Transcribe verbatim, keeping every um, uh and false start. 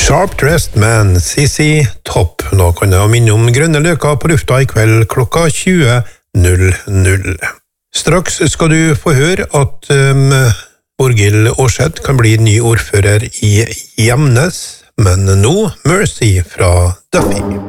Sharp-dressed man, C C Top. Nå kan jeg minne om grønne løker på lufta i kveld klokka tjue null null. Straks skal du få høre at um, Borghild Årseth kan bli ny ordfører i Gjemnes, men nå Mercy fra Duffy.